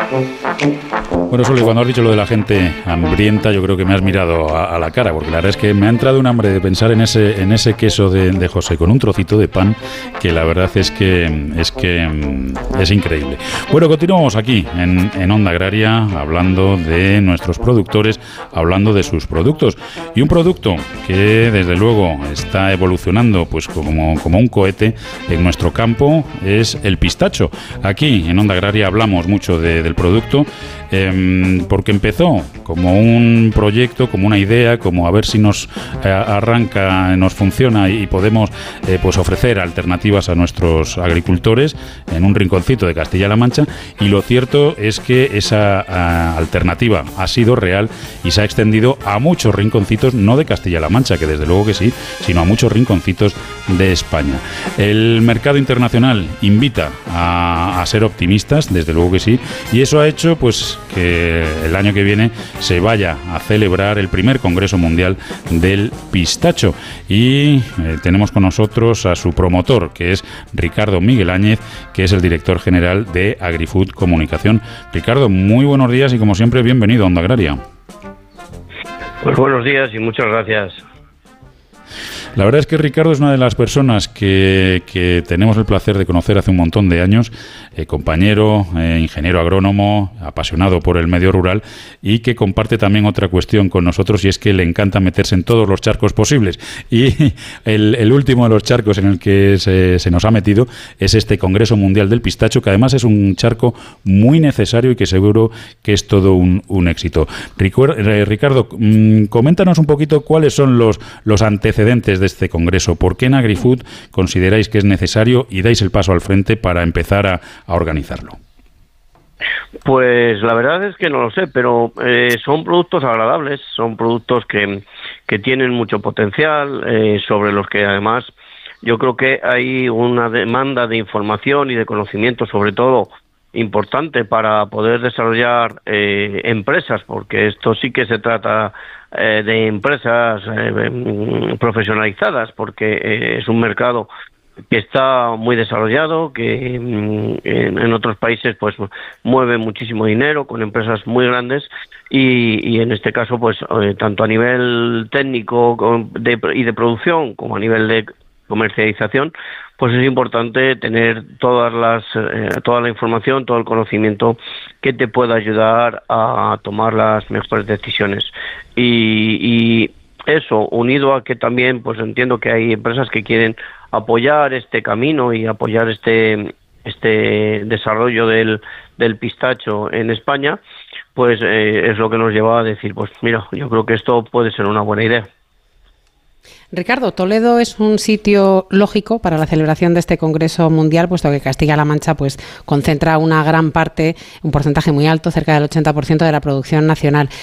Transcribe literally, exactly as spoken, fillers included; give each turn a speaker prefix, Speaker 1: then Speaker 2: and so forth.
Speaker 1: Bueno, Sole, cuando has dicho lo de la gente hambrienta, yo creo que me has mirado a, a la cara, porque la verdad es que me ha entrado un hambre de pensar en ese en ese queso de, de José con un trocito de pan, que la verdad es que es que es increíble. Bueno, continuamos aquí en, en Onda Agraria, hablando de nuestros productores, hablando de sus productos. Y un producto que, desde luego, está evolucionando pues como, como un cohete en nuestro campo es el pistacho. Aquí, en Onda Agraria, hablamos mucho de, del producto, eh, porque empezó como un proyecto, como una idea, como a ver si nos eh, arranca, nos funciona y podemos eh, pues ofrecer alternativas a nuestros agricultores en un rinconcito de Castilla-La Mancha, y lo cierto es que esa a, alternativa ha sido real y se ha extendido a muchos rinconcitos, no de Castilla-La Mancha, que desde luego que sí, sino a muchos rinconcitos de España. El mercado internacional invita a, a ser optimistas, desde luego que sí, y eso ha hecho pues que el año que viene se vaya a celebrar el primer Congreso Mundial del Pistacho, y eh, tenemos con nosotros a su promotor, que es Ricardo Miguel Áñez, que es el director general de Agrifood Comunicación. Ricardo, muy buenos días y como siempre bienvenido a Onda Agraria.
Speaker 2: Pues buenos días y muchas gracias.
Speaker 1: La verdad es que Ricardo es una de las personas que, que tenemos el placer de conocer hace un montón de años, eh, compañero, eh, ingeniero agrónomo, apasionado por el medio rural, y que comparte también otra cuestión con nosotros, y es que le encanta meterse en todos los charcos posibles. Y el, el último de los charcos en el que se, se nos ha metido es este Congreso Mundial del Pistacho, que además es un charco muy necesario y que seguro que es todo un, un éxito. Ricardo, coméntanos un poquito cuáles son los, los antecedentes de este congreso. ¿Por qué en Agrifood consideráis que es necesario y dais el paso al frente para empezar a, a organizarlo?
Speaker 2: Pues la verdad es que no lo sé, pero eh, son productos agradables, son productos que, que tienen mucho potencial, eh, sobre los que además yo creo que hay una demanda de información y de conocimiento, sobre todo importante para poder desarrollar eh, empresas, porque esto sí que se trata eh, de empresas eh, profesionalizadas, porque eh, es un mercado que está muy desarrollado, que en, en otros países pues mueve muchísimo dinero con empresas muy grandes, y, y en este caso pues eh, tanto a nivel técnico de, y de producción como a nivel de comercialización, pues es importante tener todas las eh, toda la información, todo el conocimiento que te pueda ayudar a tomar las mejores decisiones. Y, y eso, unido a que también pues entiendo que hay empresas que quieren apoyar este camino y apoyar este este desarrollo del del pistacho en España, pues eh, es lo que nos lleva a decir, pues mira, yo creo que esto puede ser una buena idea.
Speaker 3: Ricardo, Toledo es un sitio lógico para la celebración de este Congreso Mundial, puesto que Castilla-La Mancha pues concentra una gran parte, un porcentaje muy alto, cerca del ochenta por ciento de la producción nacional.